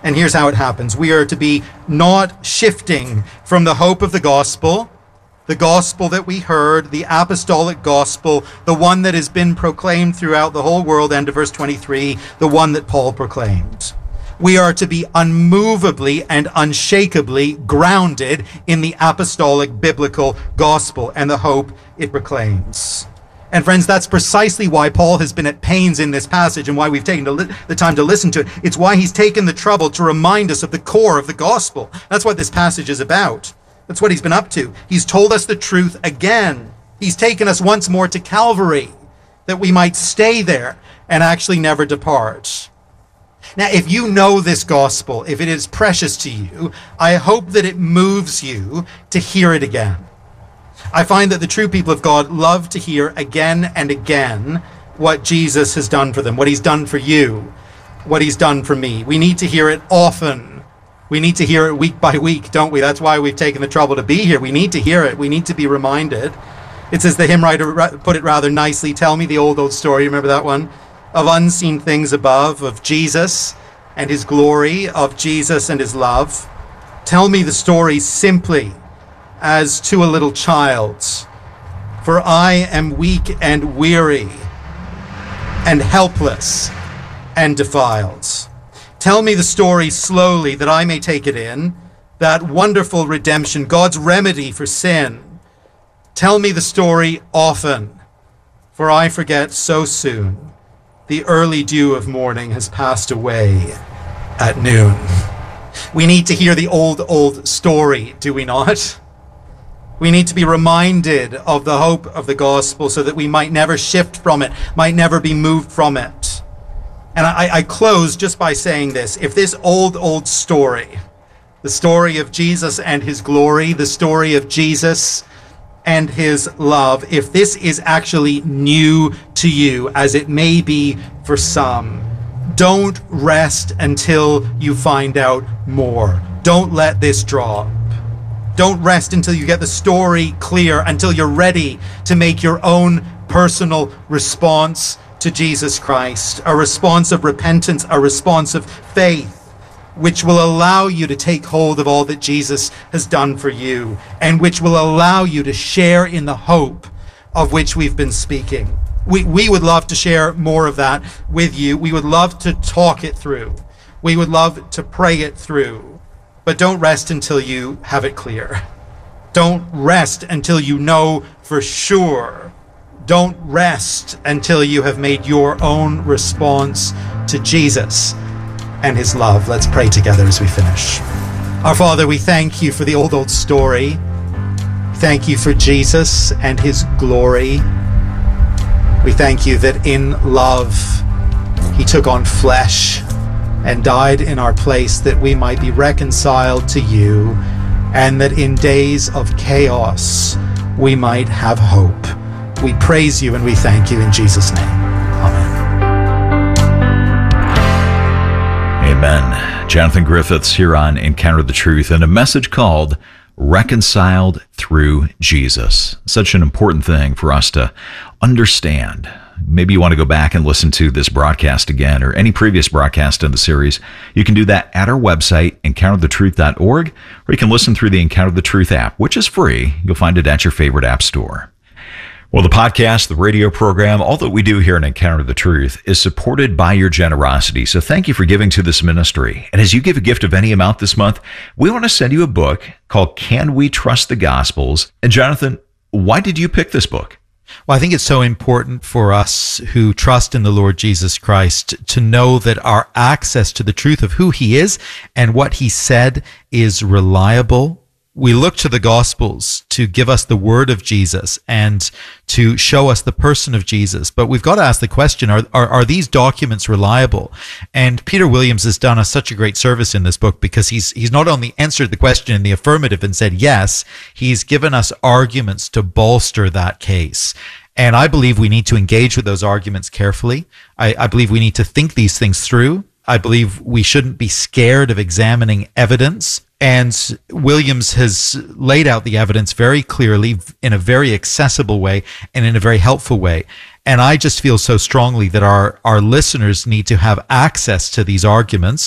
And here's how it happens. We are to be not shifting from the hope of the gospel that we heard, the apostolic gospel, the one that has been proclaimed throughout the whole world, end of verse 23, the one that Paul proclaimed. We are to be unmovably and unshakably grounded in the apostolic biblical gospel and the hope it proclaims. And friends, that's precisely why Paul has been at pains in this passage and why we've taken the time to listen to it. It's why he's taken the trouble to remind us of the core of the gospel. That's what this passage is about. That's what he's been up to. He's told us the truth again. He's taken us once more to Calvary, that we might stay there and actually never depart. Now, if you know this gospel, if it is precious to you, I hope that it moves you to hear it again. I find that the true people of God love to hear again and again what Jesus has done for them, what he's done for you, what he's done for me. We need to hear it often. We need to hear it week by week, don't we? That's why we've taken the trouble to be here. We need to hear it. We need to be reminded. It's as the hymn writer put it rather nicely, tell me the old story, remember that one? Of unseen things above, of Jesus and his glory, of Jesus and his love. Tell me the story simply, as to a little child, for I am weak and weary and helpless and defiled. Tell me the story slowly that I may take it in, that wonderful redemption, God's remedy for sin. Tell me the story often, for I forget so soon. The early dew of morning has passed away at noon. We need to hear the old story, do we not? We need to be reminded of the hope of the gospel so that we might never shift from it, might never be moved from it. And I close just by saying this. If this old story, the story of Jesus and his glory, the story of Jesus and his love, if this is actually new to you, as it may be for some, don't rest until you find out more. Don't let this drop. Don't rest until you get the story clear, until you're ready to make your own personal response to Jesus Christ, a response of repentance, a response of faith, which will allow you to take hold of all that Jesus has done for you, and which will allow you to share in the hope of which we've been speaking. We would love to share more of that with you. We would love to talk it through. We would love to pray it through. But don't rest until you have it clear. Don't rest until you know for sure. Don't rest until you have made your own response to Jesus and his love. Let's pray together as we finish. Our Father, we thank you for the old story. Thank you for Jesus and his glory. We thank you that in love he took on flesh and died in our place that we might be reconciled to you, and that in days of chaos we might have hope. We praise you and we thank you in Jesus' name. Amen. Amen. Jonathan Griffiths here on Encounter the Truth, and a message called Reconciled Through Jesus. Such an important thing for us to understand. Maybe you want to go back and listen to this broadcast again, or any previous broadcast in the series. You can do that at our website, encounterthetruth.org, or you can listen through the Encounter the Truth app, which is free. You'll find it at your favorite app store. Well, the podcast, the radio program, all that we do here in Encounter the Truth is supported by your generosity. So thank you for giving to this ministry. And as you give a gift of any amount this month, we want to send you a book called Can We Trust the Gospels? And Jonathan, why did you pick this book? Well, I think it's so important for us who trust in the Lord Jesus Christ to know that our access to the truth of who he is and what he said is reliable. We look to the Gospels to give us the word of Jesus and to show us the person of Jesus. But we've got to ask the question, are these documents reliable? And Peter Williams has done us such a great service in this book, because he's not only answered the question in the affirmative and said yes, he's given us arguments to bolster that case. And I believe we need to engage with those arguments carefully. I believe we need to think these things through. I believe we shouldn't be scared of examining evidence. And Williams has laid out the evidence very clearly in a very accessible way and in a very helpful way. And I just feel so strongly that our listeners need to have access to these arguments